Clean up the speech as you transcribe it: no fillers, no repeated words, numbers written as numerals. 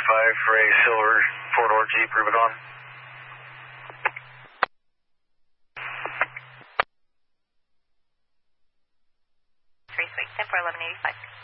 for a silver four-door Jeep Rubicon. 3 Sweet, 10 for 1185.